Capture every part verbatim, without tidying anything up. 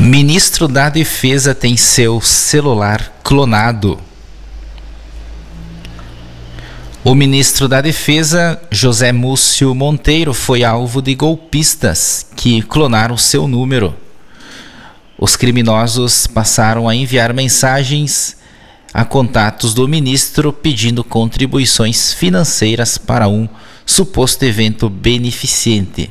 Ministro da Defesa tem seu celular clonado. O ministro da Defesa, José Múcio Monteiro, foi alvo de golpistas que clonaram seu número. Os criminosos passaram a enviar mensagens a contatos do ministro pedindo contribuições financeiras para um suposto evento beneficente.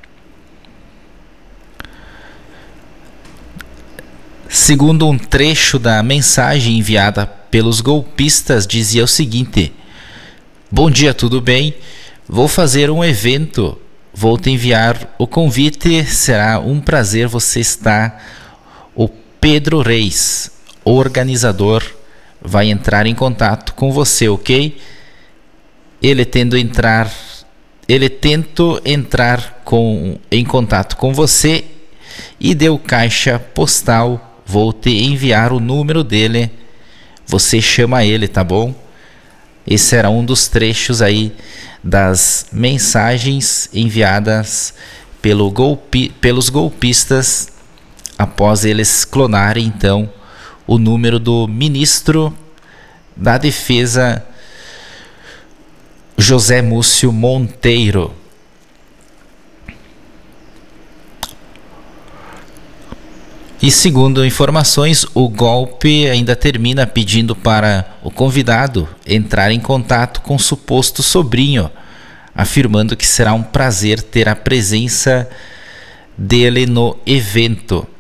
Segundo um trecho da mensagem enviada pelos golpistas, dizia o seguinte: bom dia, tudo bem? Vou fazer um evento, vou te enviar o convite, será um prazer você estar. O Pedro Reis, o organizador, vai entrar em contato com você, ok? Ele tendo entrar, ele tento entrar com, em contato com você e deu caixa postal. Vou te enviar o número dele. Você chama ele, tá bom? Esse era um dos trechos aí das mensagens enviadas pelo golpe, pelos golpistas após eles clonarem então o número do ministro da Defesa, José Múcio Monteiro. E segundo informações, o golpe ainda termina pedindo para o convidado entrar em contato com o suposto sobrinho, afirmando que será um prazer ter a presença dele no evento.